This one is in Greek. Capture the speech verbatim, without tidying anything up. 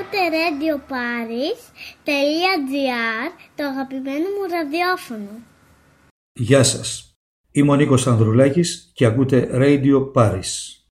Ακούτε Radio Paris τελεία τζι άρ, το αγαπημένο μου ραδιόφωνο. Γεια σας. Είμαι ο Νίκος Ανδρουλάκης και ακούτε Radio Paris.